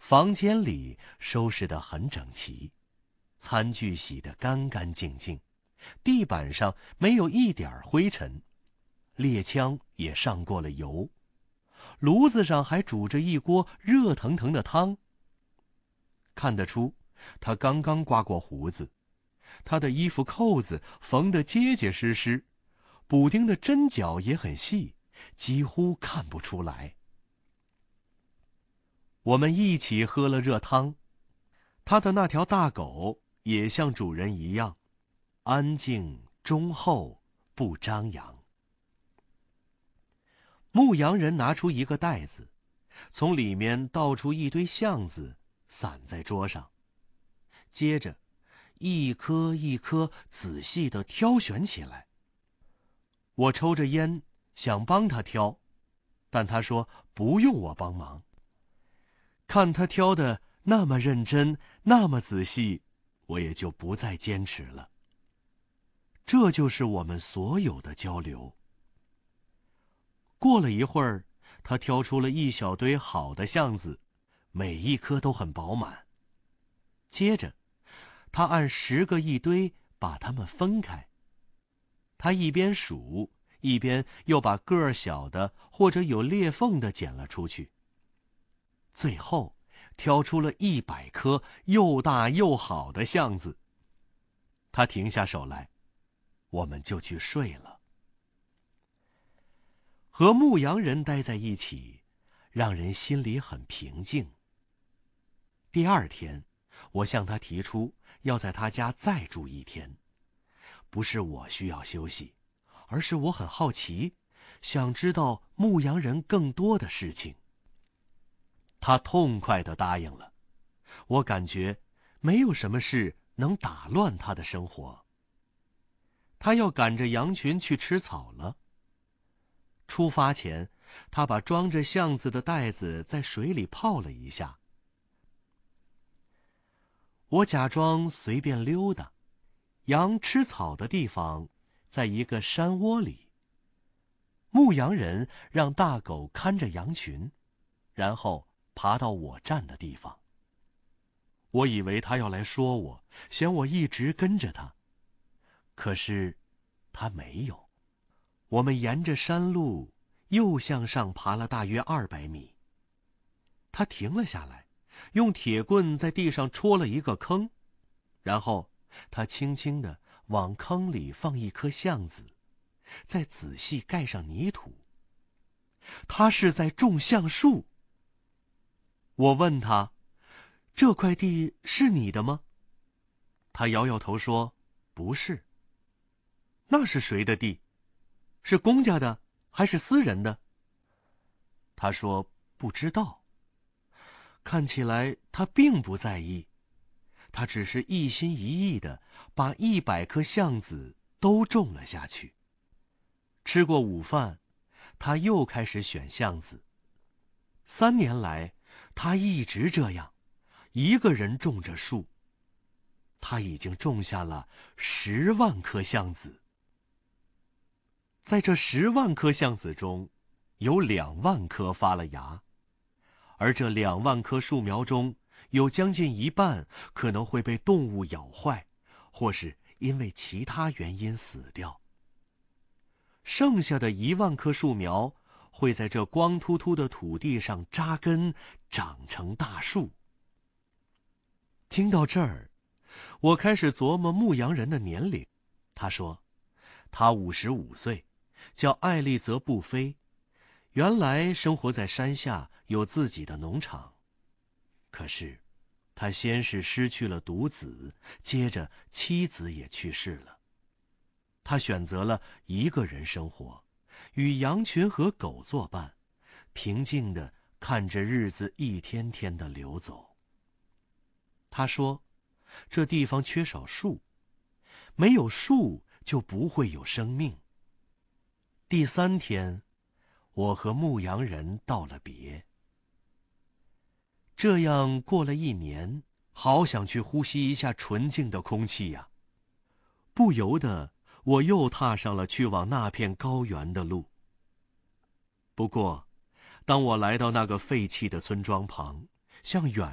房间里收拾得很整齐，餐具洗得干干净净，地板上没有一点灰尘，猎枪也上过了油，炉子上还煮着一锅热腾腾的汤。看得出，他刚刚刮过胡子，他的衣服扣子缝得结结实实，补丁的针脚也很细，几乎看不出来。我们一起喝了热汤，他的那条大狗也像主人一样，安静忠厚，不张扬。牧羊人拿出一个袋子，从里面倒出一堆橡子，散在桌上，接着一颗一颗仔细地挑选起来。我抽着烟，想帮他挑，但他说不用我帮忙。看他挑的那么认真，那么仔细，我也就不再坚持了。这就是我们所有的交流。过了一会儿，他挑出了一小堆好的橡子，每一颗都很饱满。接着，他按10个一堆把它们分开。他一边数，一边又把个儿小的或者有裂缝的捡了出去。最后，挑出了100颗又大又好的橡子。他停下手来，我们就去睡了。和牧羊人待在一起，让人心里很平静。第2天，我向他提出要在他家再住1天。不是我需要休息，而是我很好奇，想知道牧羊人更多的事情。他痛快地答应了，我感觉没有什么事能打乱他的生活。他要赶着羊群去吃草了。出发前，他把装着橡子的袋子在水里泡了一下。我假装随便溜达，羊吃草的地方在一个山窝里。牧羊人让大狗看着羊群，然后爬到我站的地方。我以为他要来说我，嫌我一直跟着他，可是他没有。我们沿着山路又向上爬了大约200米。他停了下来，用铁棍在地上戳了一个坑，然后他轻轻地往坑里放一颗橡子，再仔细盖上泥土。他是在种橡树。我问他，这块地是你的吗？他摇摇头说，不是。那是谁的地？是公家的还是私人的？他说不知道。看起来他并不在意，他只是一心一意地把100颗橡子都种了下去。吃过午饭，他又开始选橡子。3年来，他一直这样，一个人种着树。他已经种下了10万颗橡子。在这10万颗橡子中，有2万颗发了芽，而这2万棵树苗中，有将近一半可能会被动物咬坏，或是因为其他原因死掉。剩下的1万棵树苗会在这光秃秃的土地上扎根，长成大树。听到这儿，我开始琢磨牧羊人的年龄。他说，他55岁，叫艾利泽布菲，原来生活在山下，有自己的农场。可是，他先是失去了独子，接着妻子也去世了。他选择了一个人生活，与羊群和狗作伴，平静地看着日子一天天地流走。他说，这地方缺少树，没有树就不会有生命。第3天，我和牧羊人道了别。这样过了1年，好想去呼吸一下纯净的空气呀！不由得，我又踏上了去往那片高原的路。不过，当我来到那个废弃的村庄旁，向远